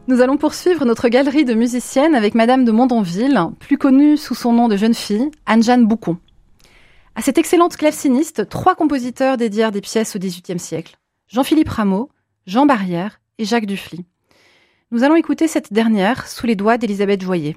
Nous allons poursuivre notre galerie de musiciennes avec Madame de Mondonville, plus connue sous son nom de jeune fille, Anne-Jeanne Boucon. À cette excellente claveciniste, 3 compositeurs dédièrent des pièces au XVIIIe siècle. Jean-Philippe Rameau, Jean Barrière et Jacques Dufly. Nous allons écouter cette dernière sous les doigts d'Élisabeth Joyer.